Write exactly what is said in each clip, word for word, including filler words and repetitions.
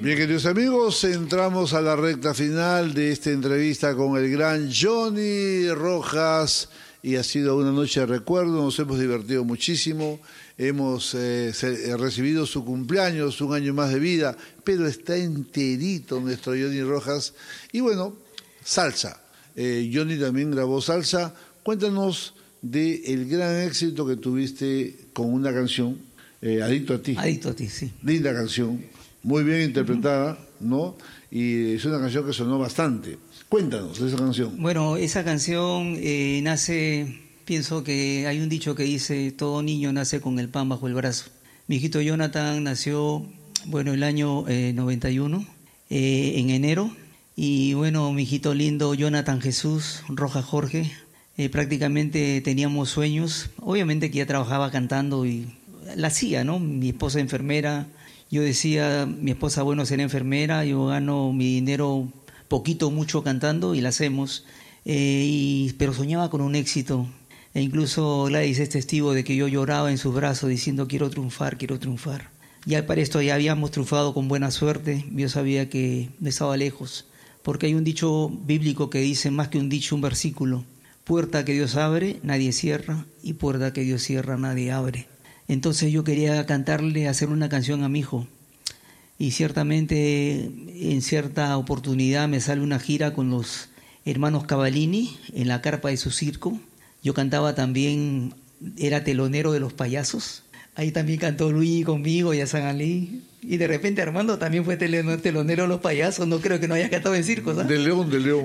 Bien, queridos amigos, entramos a la recta final de esta entrevista con el gran Johnny Rojas y ha sido una noche de recuerdo, nos hemos divertido muchísimo, hemos eh, recibido su cumpleaños, un año más de vida, pero está enterito nuestro Johnny Rojas. Y bueno, salsa, eh, Johnny también grabó salsa. Cuéntanos del gran éxito que tuviste con una canción, eh, Adicto a ti. Adicto a ti, sí. Linda canción. Muy bien interpretada, ¿no? Y es una canción que sonó bastante. Cuéntanos de esa canción. Bueno, esa canción eh, nace, pienso que hay un dicho que dice, todo niño nace con el pan bajo el brazo. Mi hijito Jonathan nació, bueno, el año eh, noventa y uno, eh, en enero. Y bueno, mi hijito lindo Jonathan Jesús Rojas Jorge, eh, prácticamente teníamos sueños. Obviamente que ya trabajaba cantando y la hacía, ¿no? Mi esposa enfermera. Yo decía, mi esposa, bueno, será enfermera, yo gano mi dinero poquito, mucho cantando y la hacemos. Eh, y, pero soñaba con un éxito. E incluso Gladys es testigo de que yo lloraba en sus brazos diciendo, quiero triunfar, quiero triunfar. Ya para esto ya habíamos triunfado con buena suerte. Yo sabía que me estaba lejos. Porque hay un dicho bíblico que dice, más que un dicho, un versículo. Puerta que Dios abre, nadie cierra. Y puerta que Dios cierra, nadie abre. Entonces yo quería cantarle, hacer una canción a mi hijo. Y ciertamente en cierta oportunidad me sale una gira con los hermanos Cavallini en la carpa de su circo. Yo cantaba también, era telonero de los payasos. Ahí también cantó Luis conmigo y a San Ali. Y de repente Armando también fue telonero de los payasos. No creo que no haya cantado en circos, ¿sabes? De León, de León.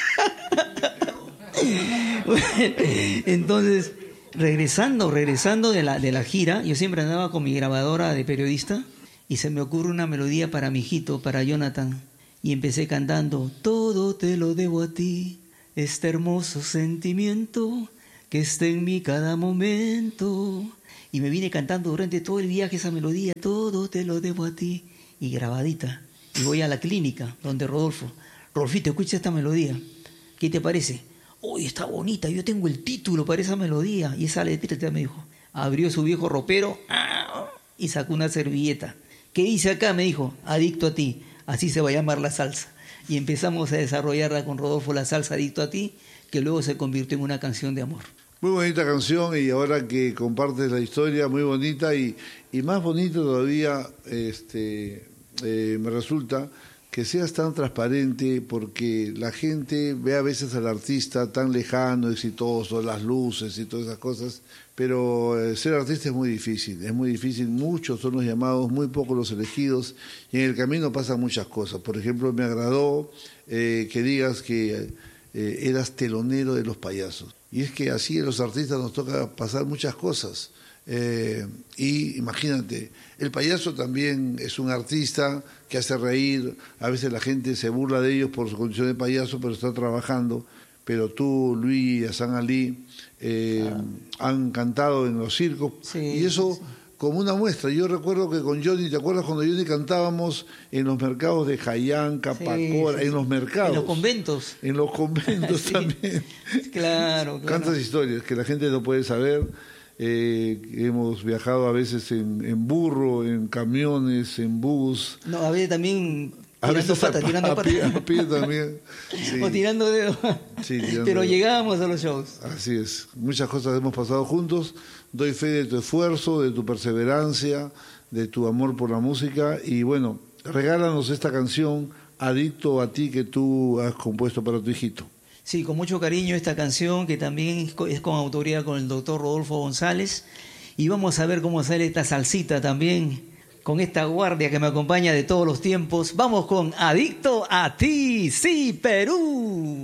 Entonces... Regresando, regresando de la, de la gira, yo siempre andaba con mi grabadora de periodista y se me ocurre una melodía para mi hijito, para Jonathan. Y empecé cantando, todo te lo debo a ti, este hermoso sentimiento que está en mí cada momento. Y me vine cantando durante todo el viaje esa melodía, todo te lo debo a ti, y grabadita. Y voy a la clínica donde Rodolfo, Rodolfito, escucha esta melodía, ¿qué te parece? Uy, está bonita, yo tengo el título para esa melodía. Y esa letrita me dijo. Abrió su viejo ropero y sacó una servilleta. ¿Qué dice acá? Me dijo, adicto a ti. Así se va a llamar la salsa. Y empezamos a desarrollarla con Rodolfo, la salsa Adicto a ti, que luego se convirtió en una canción de amor. Muy bonita canción y ahora que compartes la historia, muy bonita y, y más bonito todavía este, eh, me resulta que seas tan transparente, porque la gente ve a veces al artista tan lejano, exitoso, las luces y todas esas cosas, pero eh, ser artista es muy difícil, es muy difícil, muchos son los llamados, muy pocos los elegidos, y en el camino pasan muchas cosas. Por ejemplo, me agradó eh, que digas que eh, eras telonero de los payasos, y es que así a los artistas nos toca pasar muchas cosas. Eh, y imagínate, el payaso también es un artista que hace reír, a veces la gente se burla de ellos por su condición de payaso, pero está trabajando. Pero tú, Luis y Hassan Ali eh, ah. han cantado en los circos, sí, y eso sí. Como una muestra. Yo recuerdo que con Johnny, ¿te acuerdas cuando Johnny cantábamos en los mercados de Jayán, Capacora, sí, sí, en los mercados? En los conventos. En los conventos sí. También. Claro, claro. Tantas historias que la gente no puede saber. Eh, hemos viajado a veces en, en burro, en camiones, en bus. No, a veces también a tirando veces patas, a, tirando a, patas. Pie, a pie también. Sí. O tirando dedos. Sí, tirando Pero dedos. llegábamos a los shows. Así es. Muchas cosas hemos pasado juntos. Doy fe de tu esfuerzo, de tu perseverancia, de tu amor por la música. Y bueno, regálanos esta canción, Adicto a ti, que tú has compuesto para tu hijito. Sí, con mucho cariño esta canción, que también es con autoría con el doctor Rodolfo González. Y vamos a ver cómo sale esta salsita también, con esta guardia que me acompaña de todos los tiempos. Vamos con Adicto a ti, sí, Perú.